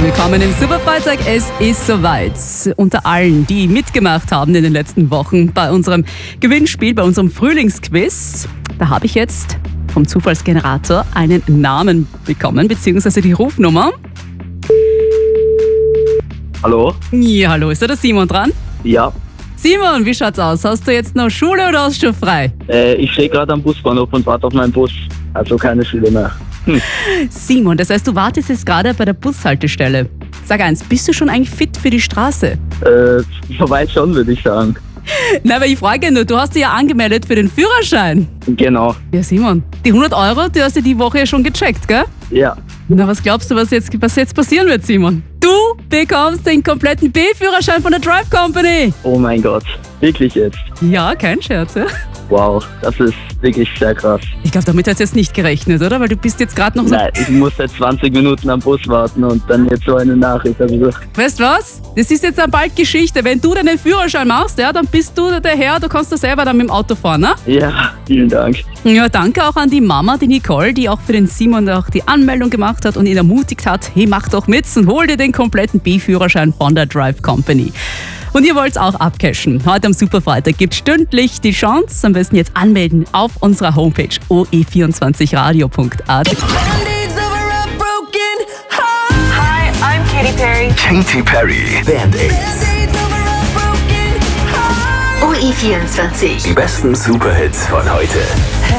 Willkommen im Superfreitag. Es ist soweit. Unter allen, die mitgemacht haben in den letzten Wochen bei unserem Gewinnspiel, bei unserem Frühlingsquiz, da habe ich jetzt vom Zufallsgenerator einen Namen bekommen, beziehungsweise die Rufnummer. Hallo? Ja, hallo, ist da der Simon dran? Ja. Simon, wie schaut's aus? Hast du jetzt noch Schule oder hast du schon frei? Ich stehe gerade am Busbahnhof und warte auf meinen Bus. Also keine Schule mehr. Simon, das heißt, du wartest jetzt gerade bei der Bushaltestelle. Sag eins, bist du schon eigentlich fit für die Straße? Soweit schon, würde ich sagen. Na, aber ich frage nur, du hast dich ja angemeldet für den Führerschein. Genau. Ja, Simon, die 100 €, die hast du die Woche ja schon gecheckt, gell? Ja. Na, was glaubst du, was jetzt passieren wird, Simon? Du bekommst den kompletten B-Führerschein von der Drive Company. Oh mein Gott. Wirklich jetzt? Ja, kein Scherz, ja? Wow, das ist wirklich sehr krass. Ich glaube, damit hast du jetzt nicht gerechnet, oder? Weil du bist jetzt gerade noch so... Nein, ich muss seit 20 Minuten am Bus warten und dann jetzt so eine Nachricht. Also, Weißt du was? Das ist jetzt dann bald Geschichte. Wenn du deinen Führerschein machst, ja, dann bist du der Herr, du kannst da selber dann mit dem Auto fahren, ne? ja, vielen Dank. Ja, danke auch an die Mama, die Nicole, die auch für den Simon auch die Anmeldung gemacht hat und ihn ermutigt hat, hey, mach doch mit und hol dir den kompletten B-Führerschein von der Drive Company. Und ihr wollt auch abcashen. Heute am Superfreitag gibt stündlich die Chance. Am besten jetzt anmelden auf unserer Homepage oe24radio.at. Hi, I'm Katy Perry. Katy Perry, Band-Aids. OE24. Die besten Superhits von heute.